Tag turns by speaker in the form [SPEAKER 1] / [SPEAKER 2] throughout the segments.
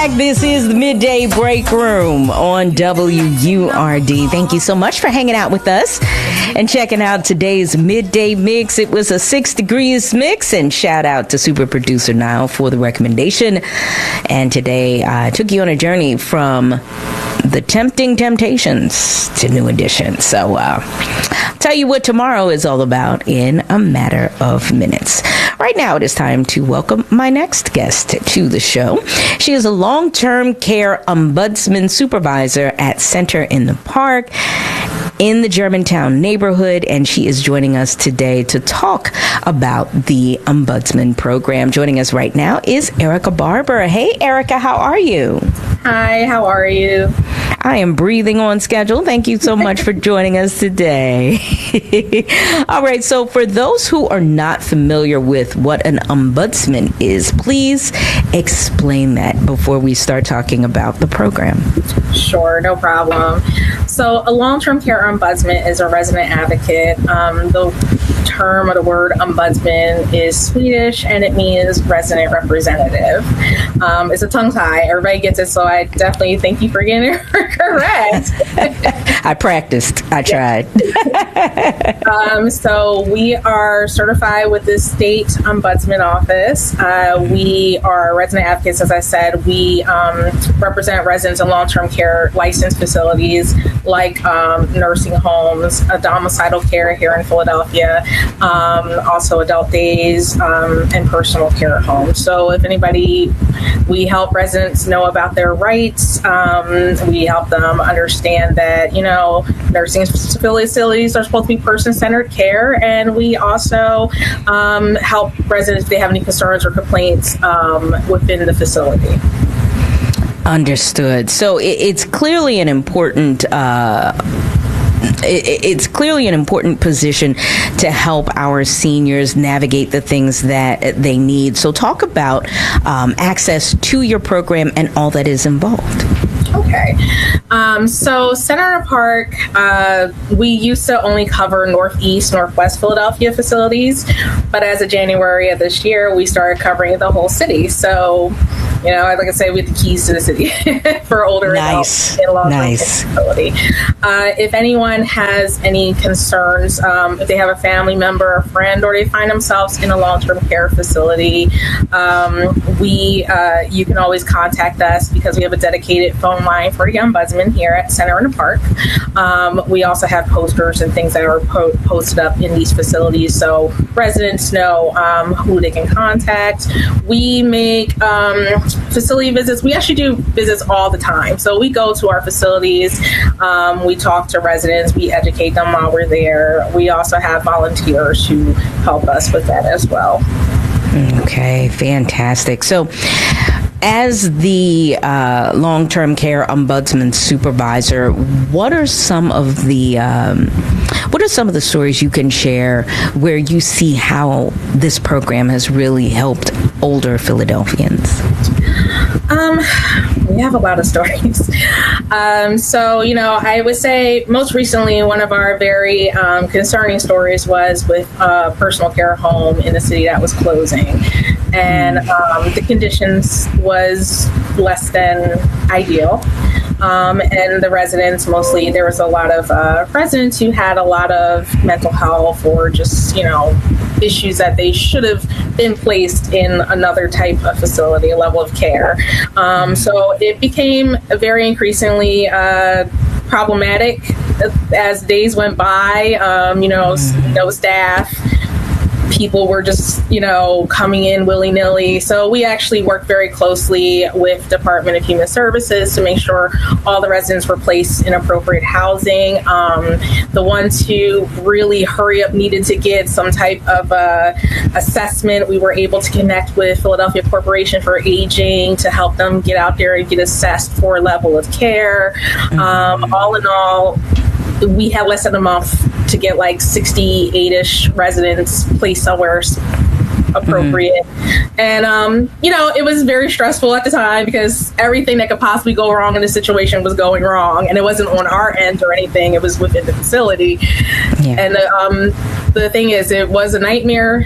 [SPEAKER 1] This is the Midday Break Room on WURD. Thank you so much for hanging out with us and checking out today's Midday Mix. It was a 6 degrees mix, and shout out to super producer Niall for the recommendation. And today I took you on a journey from the tempting temptations to New Edition. So I'll tell you what tomorrow is all about in a matter of minutes. Right now, it is time to welcome my next guest to the show. She is a long-term care ombudsman supervisor at Center in the Park in the Germantown neighborhood, and she is joining us today to talk about the ombudsman program. Joining us right now is Erica Barber. Hey, Erica, how are you?
[SPEAKER 2] Hi, how are you?
[SPEAKER 1] I am breathing on schedule. Thank you so much for joining us today. All right, so for those who are not familiar with what an ombudsman is, please explain that before we start talking about the program.
[SPEAKER 2] Sure, no problem. So a long-term care ombudsman is a resident advocate. The term or the word ombudsman is Swedish, and it means resident representative. It's a tongue tie. Everybody gets it, so I definitely thank you for getting it correct.
[SPEAKER 1] I practiced. I tried.
[SPEAKER 2] So we are certified with the state ombudsman office. We are resident advocates, as I said. We represent residents in long-term care licensed facilities like nursing homes, domicilial care here in Philadelphia, also adult days, and personal care homes. So if anybody, we help residents know about their rights. We help them understand that, you know, nursing facilities are supposed to be person-centered care, and we also help residents if they have any concerns or complaints within the facility.
[SPEAKER 1] Understood. So it's clearly an important position to help our seniors navigate the things that they need. So talk about access to your program and all that is involved.
[SPEAKER 2] Okay. So Center in the Park, we used to only cover Northeast, Northwest Philadelphia facilities, but as of January of this year, we started covering the whole city. So, you know, like I say, we have the keys to the city for older adults in a long-term care facility. If anyone has any concerns, if they have a family member or friend, or they find themselves in a long-term care facility, you can always contact us because we have a dedicated phone line for the ombudsman here at Center in the Park. We also have posters and things that are posted up in these facilities so residents know who they can contact. We make facility visits. We actually do visits all the time. So we go to our facilities, we talk to residents, we educate them while we're there. We also have volunteers who help us with that as well.
[SPEAKER 1] Okay, fantastic. So as the long-term care ombudsman supervisor, what are some of the stories you can share where you see how this program has really helped older Philadelphians?
[SPEAKER 2] We have a lot of stories. So, you know, I would say most recently one of our very concerning stories was with a personal care home in the city that was closing. And the conditions was less than ideal. And the residents, mostly, there was a lot of residents who had a lot of mental health or just, you know, issues that they should have been placed in another type of facility, a level of care. So it became very increasingly problematic as days went by. No staff. People were just, you know, coming in willy-nilly. So we actually worked very closely with Department of Human Services to make sure all the residents were placed in appropriate housing. The ones who really hurry up needed to get some type of assessment, we were able to connect with Philadelphia Corporation for Aging to help them get out there and get assessed for a level of care. All in all, we had less than a month to get like 68-ish residents placed somewhere appropriate. And, it was very stressful at the time because everything that could possibly go wrong in the situation was going wrong. And it wasn't on our end or anything. It was within the facility. Yeah. And the thing is, it was a nightmare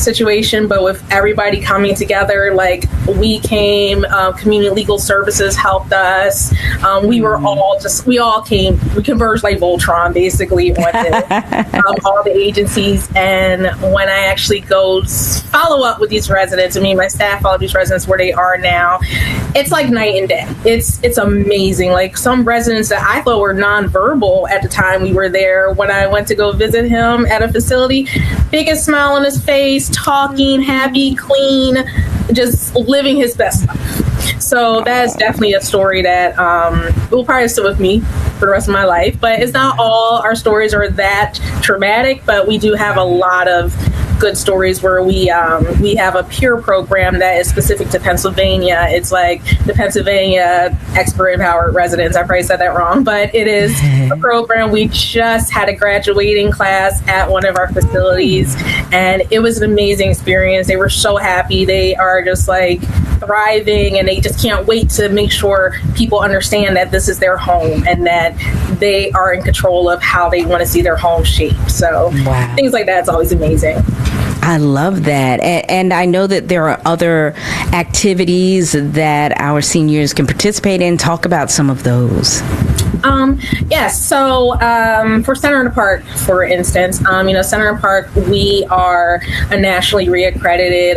[SPEAKER 2] situation, but with everybody coming together, like we came, community legal services helped us. We all came, we converged like Voltron basically on all the agencies. And when I actually go follow up with these residents, I mean, my staff follow these residents where they are now, it's like night and day. It's amazing. Like some residents that I thought were nonverbal at the time we were there, when I went to go visit him at a facility, biggest smile on his face, talking, happy, clean, just living his best life. So that's definitely a story that will probably sit with me for the rest of my life. But it's not all our stories are that traumatic, but we do have a lot of good stories where we have a peer program that is specific to Pennsylvania. It's like the Pennsylvania Expert Empowered Residents. I probably said that wrong, but it is a program. We just had a graduating class at one of our facilities, and it was an amazing experience. They were so happy. They are just like thriving, and they just can't wait to make sure people understand that this is their home and that they are in control of how they want to see their home shaped. So things like that's always amazing.
[SPEAKER 1] I love that. And I know that there are other activities that our seniors can participate in. Talk about some of those.
[SPEAKER 2] Yes. So for Center in the Park, for instance, Center in the Park, we are a nationally reaccredited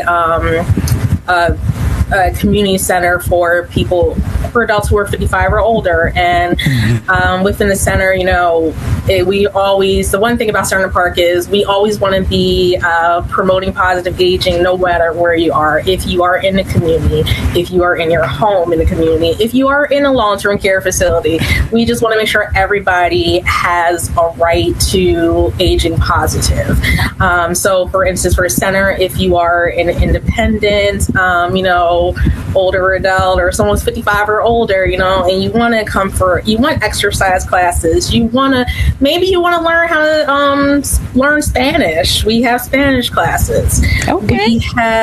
[SPEAKER 2] community center for adults who are 55 or older. And within the center, the one thing about Center in the Park is we always want to be promoting positive aging no matter where you are. If you are in the community, if you are in your home in the community, if you are in a long-term care facility, we just want to make sure everybody has a right to aging positive. So for instance, for the center, if you are an independent, older adult or someone's 55 or older, and you want to you want exercise classes, maybe you want to learn how to learn Spanish. We have Spanish classes. Okay.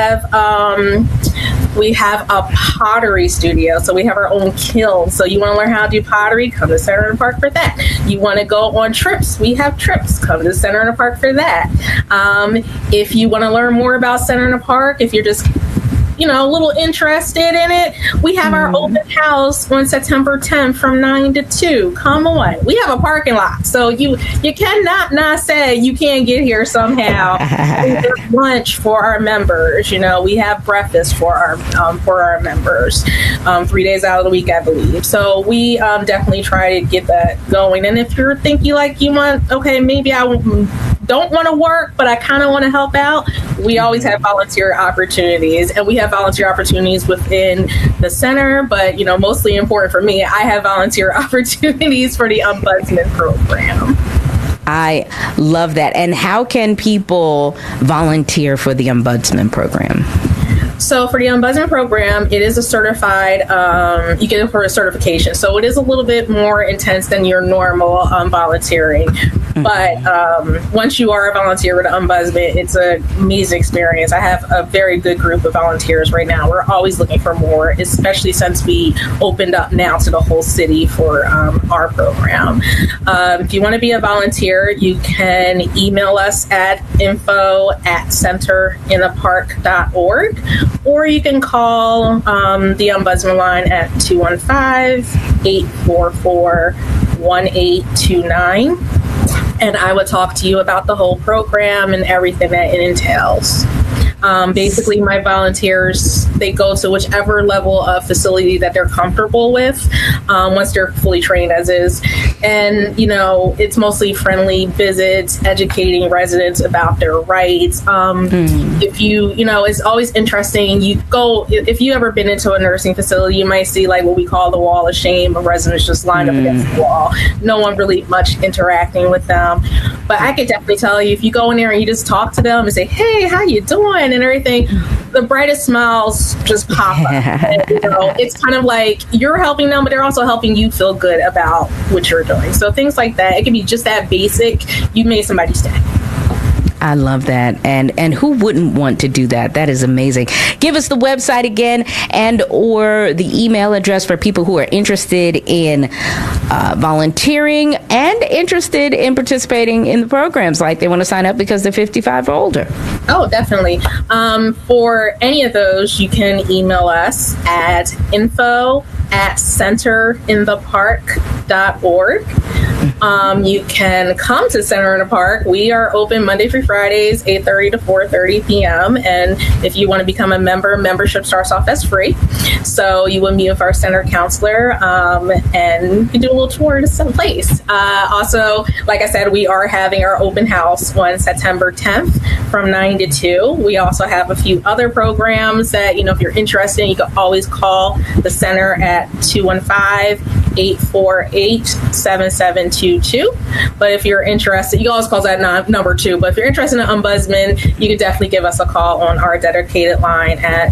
[SPEAKER 2] We have a pottery studio, so we have our own kiln. So you want to learn how to do pottery, come to Center in the Park for that. You want to go on trips, we have trips, come to Center in the Park for that. If you want to learn more about Center in the Park, if you're just a little interested in it, we have our open house on September 10th from 9 to 2. Come on. We have a parking lot, so you cannot not say you can't get here somehow. We have lunch for our members. We have breakfast for our members 3 days out of the week, I believe. So we definitely try to get that going. And if you're thinking like maybe I don't want to work, but I kind of want to help out, we always have volunteer opportunities, and we have volunteer opportunities within the center, but mostly important for me, I have volunteer opportunities for the Ombudsman program.
[SPEAKER 1] I love that. And how can people volunteer for the Ombudsman program?
[SPEAKER 2] So for the Ombudsman program, it is a certified, you get it for a certification. So it is a little bit more intense than your normal volunteering. But once you are a volunteer with the Ombudsman, it's an amazing experience. I have a very good group of volunteers right now. We're always looking for more, especially since we opened up now to the whole city for our program. If you want to be a volunteer, you can email us at info@centerinthepark.org, or you can call the Ombudsman line at 215-844-1829. And I would talk to you about the whole program and everything that it entails. Basically, my volunteers, they go to whichever level of facility that they're comfortable with once they're fully trained as is. And, it's mostly friendly visits, educating residents about their rights. If it's always interesting. If you ever been into a nursing facility, you might see like what we call the wall of shame, of residents just lined up against the wall. No one really much interacting with them. But I could definitely tell you, if you go in there and you just talk to them and say, hey, how you doing? And everything, the brightest smiles just pop up. And, it's kind of like you're helping them, but they're also helping you feel good about what you're doing. So things like that, it can be just that basic. You made somebody's day.
[SPEAKER 1] I love that. And who wouldn't want to do that? That is amazing. Give us the website again or the email address for people who are interested in volunteering and interested in participating in the programs, like they want to sign up because they're 55 or older.
[SPEAKER 2] Oh, definitely. For any of those, you can email us at info@centerinthepark.org. You can come to Center in the Park. We are open Monday through Fridays, 8:30 to 4:30 p.m. And if you want to become a member, membership starts off as free. So you will meet with our center counselor and you can do a little tour to some place. Also, like I said, we are having our open house on September 10th from 9 to 2. We also have a few other programs that, if you're interested, you can always call the center at 215-848-7722. But if you're interested, you can always call that number too. But if you're interested in Ombudsman, you can definitely give us a call on our dedicated line at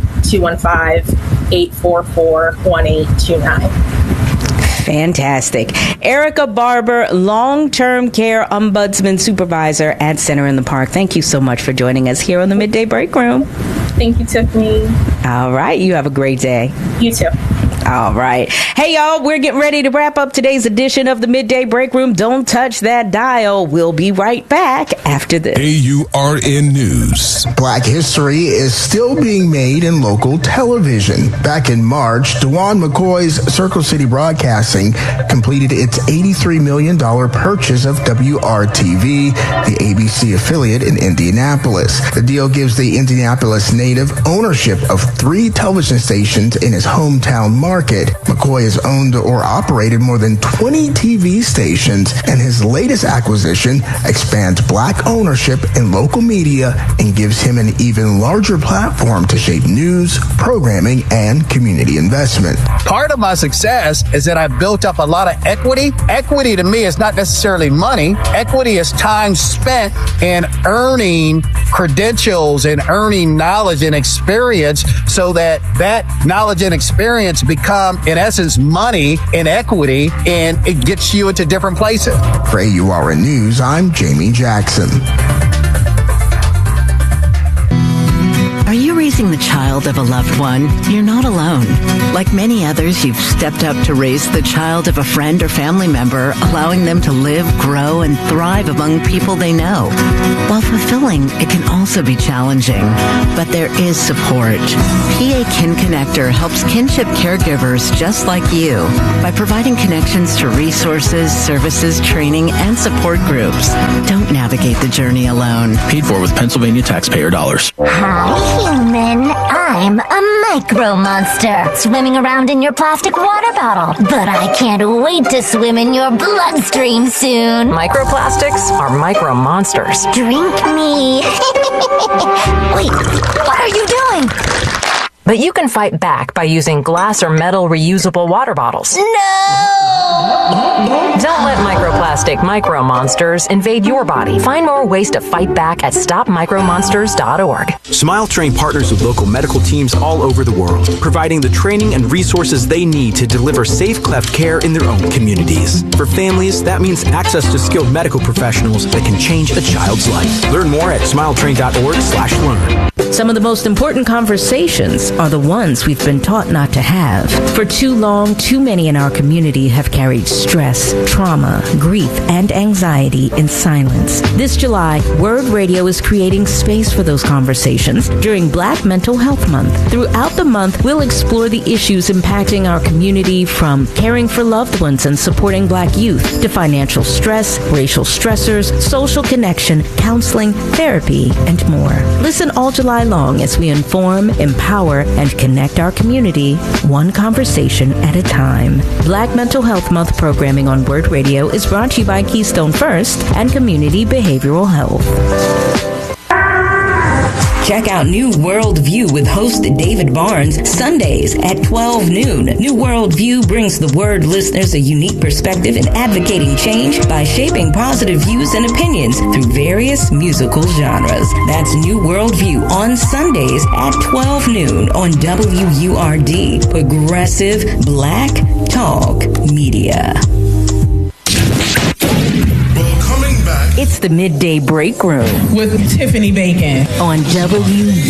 [SPEAKER 2] 215-844-1829.
[SPEAKER 1] Fantastic. Erica Barber, Long-Term Care Ombudsman Supervisor at Center in the Park. Thank you so much for joining us here on the Midday Break Room.
[SPEAKER 2] Thank you, Tiffany.
[SPEAKER 1] All right. You have a great day.
[SPEAKER 2] You too.
[SPEAKER 1] All right. Hey, y'all, we're getting ready to wrap up today's edition of the Midday Break Room. Don't touch that dial. We'll be right back after this.
[SPEAKER 3] AURN News.
[SPEAKER 4] Black history is still being made in local television. Back in March, DeJuan McCoy's Circle City Broadcasting completed its $83 million purchase of WRTV, the ABC affiliate in Indianapolis. The deal gives the Indianapolis native ownership of 3 television stations in his hometown market. McCoy has owned or operated more than 20 TV stations, and his latest acquisition expands black ownership in local media and gives him an even larger platform to shape news, programming, and community investment.
[SPEAKER 5] Part of my success is that I've built up a lot of equity. Equity to me is not necessarily money. Equity is time spent in earning credentials and earning knowledge and experience so that knowledge and experience become, in essence, money and equity, and it gets you into different places.
[SPEAKER 4] For AURN News, I'm Jamie Jackson.
[SPEAKER 6] Are you raising the child of a loved one? You're not alone. Like many others, you've stepped up to raise the child of a friend or family member, allowing them to live, grow, and thrive among people they know. While fulfilling, it can also be challenging, but there is support. PA Kin Connector helps kinship caregivers just like you by providing connections to resources, services, training, and support groups. Don't navigate the journey alone.
[SPEAKER 7] Paid for with Pennsylvania taxpayer dollars.
[SPEAKER 8] Hi, human. I'm a micro monster swimming around in your plastic water bottle. But I can't wait to swim in your bloodstream soon.
[SPEAKER 9] Microplastics are micro monsters.
[SPEAKER 8] Drink me. Wait, what are you doing?
[SPEAKER 9] But you can fight back by using glass or metal reusable water bottles.
[SPEAKER 8] No!
[SPEAKER 9] Don't let microplastic micro monsters invade your body. Find more ways to fight back at stopmicromonsters.org.
[SPEAKER 10] Smile Train partners with local medical teams all over the world, providing the training and resources they need to deliver safe cleft care in their own communities. For families, that means access to skilled medical professionals that can change a child's life. Learn more at smiletrain.org/learn.
[SPEAKER 1] Some of the most important conversations are the ones we've been taught not to have. For too long, too many in our community have carried stress, trauma, grief, and anxiety in silence. This July, Word Radio is creating space for those conversations during Black Mental Health Month. Throughout the month, we'll explore the issues impacting our community, from caring for loved ones and supporting Black youth to financial stress, racial stressors, social connection, counseling, therapy, and more. Listen all July long as we inform, empower, and connect our community one conversation at a time. Black Mental Health Month programming on Word Radio is brought to you by Keystone First and Community Behavioral Health. Check out New World View with host David Barnes Sundays at 12 noon. New World View brings the Word listeners a unique perspective in advocating change by shaping positive views and opinions through various musical genres. That's New World View on Sundays at 12 noon on WURD, Progressive Black Talk Media. It's the Midday Break Room
[SPEAKER 11] with Tiffany Bacon
[SPEAKER 1] on WURD.